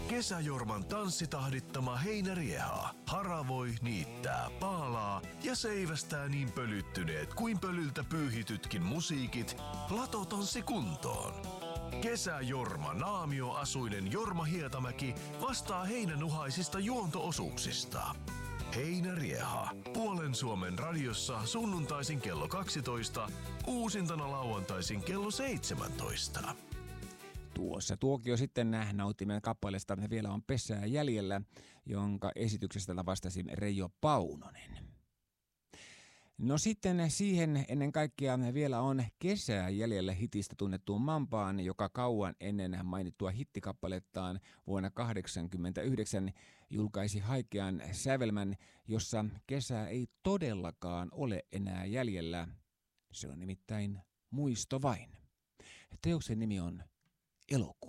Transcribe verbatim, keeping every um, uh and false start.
Kesäjorman tanssitahdittama heinärieha haravoi, niittää, paalaa ja seivästää niin pölyttyneet kuin pölyltä pyyhitytkin musiikit latotonssi kuntoon. Kesäjorma naamioasuinen Jorma Hietamäki vastaa heinänuhaisista juonto-osuuksista. Heinärieha. Puolen Suomen radiossa sunnuntaisin kello kaksitoista, uusintana lauantaisin kello seitsemäntoista. Tuossa tuokio sitten nautimme kappaleesta Vielä on pesää jäljellä, jonka esityksestä vastasi Reijo Paunonen. No sitten siihen ennen kaikkea Vielä on kesää jäljellä hitistä tunnettuun Mampaan, joka kauan ennen mainittua hittikappalettaan vuonna kahdeksankymmentäyhdeksän julkaisi haikean sävelmän, jossa kesää ei todellakaan ole enää jäljellä. Se on nimittäin Muisto vain. Teoksen nimi on Elokuu.